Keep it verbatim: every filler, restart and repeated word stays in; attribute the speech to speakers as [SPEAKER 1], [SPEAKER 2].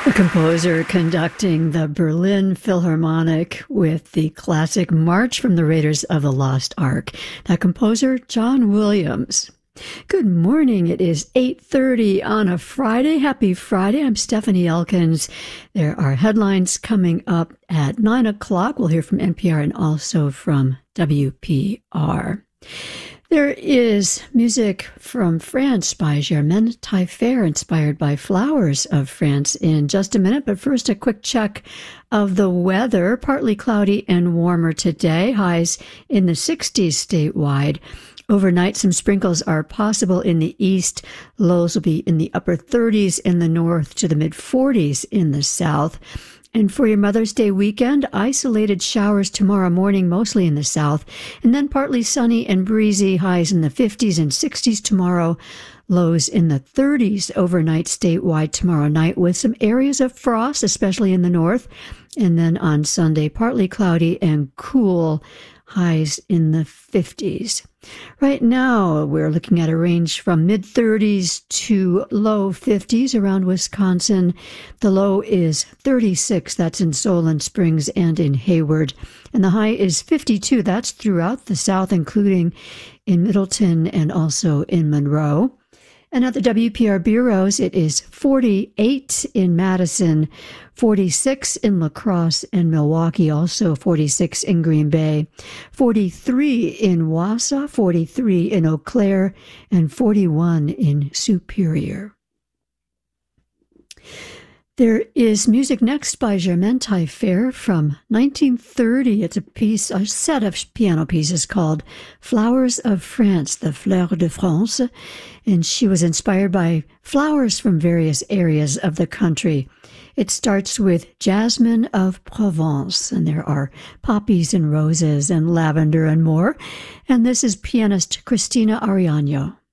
[SPEAKER 1] The composer conducting the Berlin Philharmonic with the classic March from the Raiders of the Lost Ark. That composer, John Williams. Good morning. It is eight thirty on a Friday. Happy Friday. I'm Stephanie Elkins. There are headlines coming up at nine o'clock. We'll hear from N P R and also from W P R. There is music from France by Germaine Taillefer, inspired by flowers of France, in just a minute. But first, a quick check of the weather. Partly cloudy and warmer today. Highs in the sixties statewide. Overnight, some sprinkles are possible in the east. Lows will be in the upper thirties in the north to the mid forties in the south. And for your Mother's Day weekend, isolated showers tomorrow morning, mostly in the south, and then partly sunny and breezy, highs in the fifties and sixties tomorrow, lows in the thirties overnight statewide tomorrow night, with some areas of frost, especially in the north. And then on Sunday, partly cloudy and cool, highs in the fifties. Right now, we're looking at a range from mid-thirties to low fifties around Wisconsin. The low is thirty-six. That's in Solon Springs and in Hayward. And the high is fifty-two. That's throughout the South, including in Middleton and also in Monroe. And at the W P R bureaus, it is forty-eight in Madison, forty-six in La Crosse and Milwaukee, also forty-six in Green Bay, forty-three in Wausau, forty-three in Eau Claire, and forty-one in Superior. There is music next by Germaine Taillefer from nineteen thirty. It's a piece, a set of piano pieces called Flowers of France, the Fleurs de France, and she was inspired by flowers from various areas of the country. It starts with Jasmine of Provence, and there are poppies and roses and lavender and more. And this is pianist Christina Ariano.